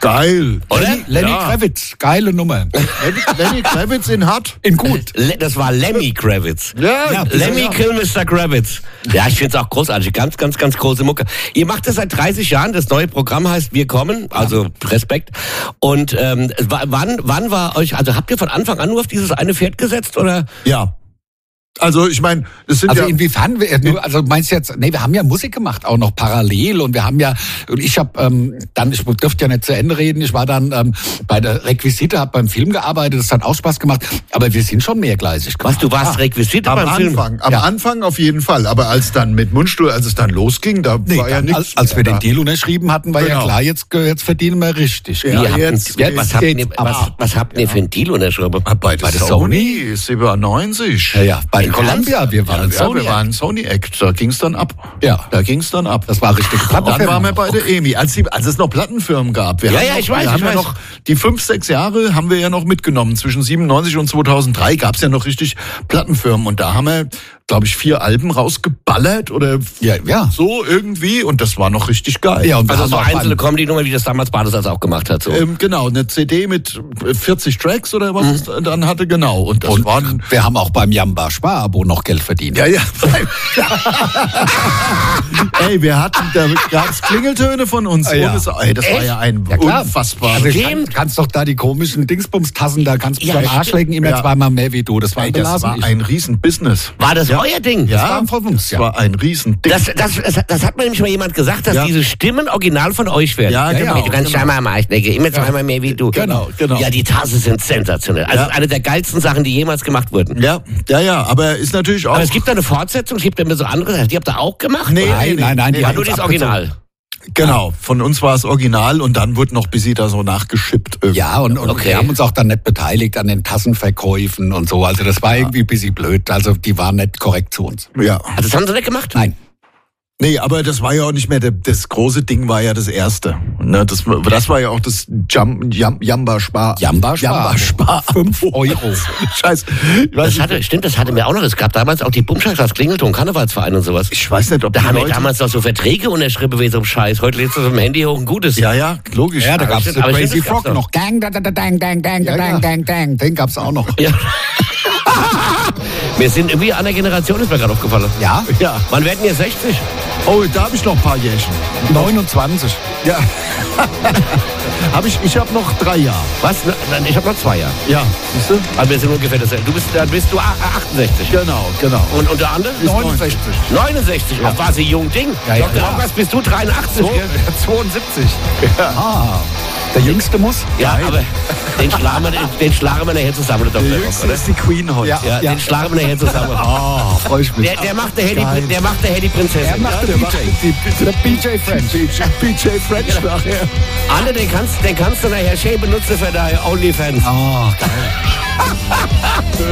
Geil. Oder? Lenny Kravitz, geile Nummer. Lenny Kravitz in Hart. In gut. Das war Lemmy Kravitz. Ja, Lemmy Kill Mr. Kravitz. Ja, ich finde es auch großartig. Ganz, ganz, ganz große Mucke. Ihr macht das seit 30 Jahren. Das neue Programm heißt Wir kommen. Also Respekt. Und wann war euch, also habt ihr von Anfang an nur auf dieses eine Pferd gesetzt, oder? Ja. Also ich meine, das sind Also ja... inwiefern, also meinst du jetzt, nee, wir haben ja Musik gemacht, auch noch parallel und wir haben ja, und ich habe dann, ich dürfte ja nicht zu Ende reden, ich war dann bei der Requisite, habe beim Film gearbeitet, das hat auch Spaß gemacht, aber wir sind schon mehrgleisig gemacht. Was, du warst Requisite Am beim Film? Anfang, Anfang auf jeden Fall. Aber als dann mit Mundstuhl, als es dann losging, da war ja nichts. Als wir den Deal unterschrieben hatten, war ja Genau. klar, jetzt verdienen wir richtig. Ja, Was habt ihr für einen Deal unterschrieben? Bei der Sony 97. Ja, bei In Columbia, wir waren Sony. wir waren Sony Act, da ging's dann ab. Ja. Da ging's dann ab. Das war richtig. Dann waren wir bei der EMI, als es noch Plattenfirmen gab. Wir haben ich weiß. Ja noch, die 5-6 Jahre haben wir ja noch mitgenommen. Zwischen 97 und 2003 gab's ja noch richtig Plattenfirmen. Und da haben wir, glaube ich, 4 Alben rausgeballert oder Ja. so irgendwie. Und das war noch richtig geil. Ja, und Also wir so haben auch einzelne Comedy-Nummer, wie das damals Badesalz auch gemacht hat. So. Genau, eine CD mit 40 Tracks oder was es dann hatte, genau. Und das waren... wir haben auch beim Jamba Spar-Abo noch Geld verdient. Ja. Ey, da gab's Klingeltöne von uns. Ja. Das war ja ein unfassbar... Also kannst doch da die komischen Dingsbums-Tassen, da kannst du beim Arschlecken immer zweimal mehr wie du. Das war das war ein Riesen-Business. War das euer Ding? Ja, Das war von uns, das war ein Riesending. Das hat mir nämlich mal jemand gesagt, dass diese Stimmen original von euch werden. Ja, genau. Du kannst zweimal am Arschlecke, immer zweimal mehr wie du. Genau. Ja, die Tassen sind sensationell. Also eine der geilsten Sachen, die jemals gemacht wurden. Ja, aber ist natürlich auch... Aber es gibt da eine Fortsetzung, es gibt ja immer so andere, die habt ihr auch gemacht? Nee, oder? Nein, die Ja, haben nur uns das abgezogen. Original. Genau, von uns war es original und dann wurde noch bis da so nachgeschippt. Irgendwie. Ja, und Okay. wir haben uns auch dann nicht beteiligt an den Tassenverkäufen und so. Also das war irgendwie ein bisschen blöd. Also die waren nicht korrekt zu uns. Ja. Also das haben sie nicht gemacht? Nein. Nee, aber das war ja auch nicht mehr, das große Ding war ja das erste. Ne, das war ja auch das Jamba Spar. Jamba Spar. 5 Euro. Scheiß. Das hatte mir auch noch. Es gab damals auch die Bumscheiß als Klingelton, Karnevalsverein und sowas. Ich weiß nicht, ob Da die haben wir Leute... damals noch so Verträge unterschrieben wie so ein Scheiß. Heute lädst du so im Handy hoch ein gutes. Ja, logisch. Ja, da gab's stimmt, den aber Crazy stimmt, das Frog gab's noch. Gang, dang, dang, dang, dang, dang, dang, dang. Den gab's auch noch. Ja. Wir sind irgendwie an der Generation, ist mir gerade aufgefallen. Ja? Ja. Wann werden ihr 60? Oh, da habe ich noch ein paar Jährchen. 29. Ja. Ich habe noch 3 Jahre. Was? Nein, ich habe noch 2 Jahre. Ja, siehst du? Aber wir sind ungefähr das. Dann bist du 68. Genau. Und der andere? 69. 69. Ach, war sie jung Ding. Ja, ja. Dr. Rockers, bist du 83? So, gell? 72. Ah, der Jüngste muss? Ja, aber den schlagen wir nachher zusammen, der Dr. Rock, oder? ist die Queen heute. Ja, den schlagen wir nachher zusammen. Ah, freue ich mich. Der macht der Hedy Prinzessin. Er macht den BJ. Der BJ French. BJ French nachher. Anne, den kannst du nachher schön benutzen für deine OnlyFans. Ah, geil.